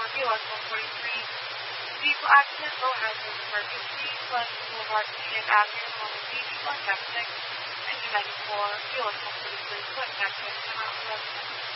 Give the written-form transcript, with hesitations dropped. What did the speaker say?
US 143. Vehicle accident, low hazard emergency, Glen Boulevard, Union Avenue, Long Beach, contact 6, engine 94, US 143, contact 6,